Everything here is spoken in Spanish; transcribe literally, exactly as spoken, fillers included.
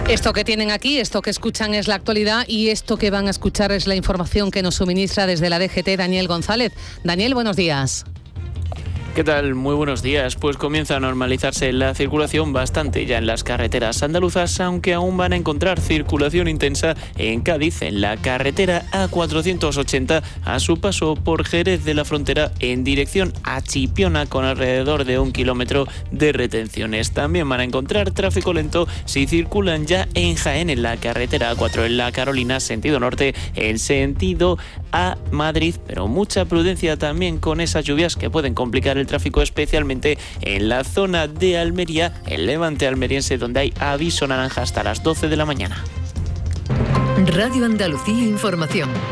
Esto que tienen aquí, esto que escuchan es la actualidad y esto que van a escuchar es la información que nos suministra desde la D G T Daniel González. Daniel, buenos días. ¿Qué tal? Muy buenos días. Pues comienza a normalizarse la circulación bastante ya en las carreteras andaluzas, aunque aún van a encontrar circulación intensa en Cádiz, en la carretera A cuatrocientos ochenta, a su paso por Jerez de la Frontera en dirección a Chipiona, con alrededor de un kilómetro de retenciones. También van a encontrar tráfico lento si circulan ya en Jaén, en la carretera A cuatro, en la Carolina, sentido norte, en sentido a Madrid, pero mucha prudencia también con esas lluvias que pueden complicar el tráfico, especialmente en la zona de Almería, el levante almeriense, donde hay aviso naranja hasta las doce de la mañana. Radio Andalucía Información.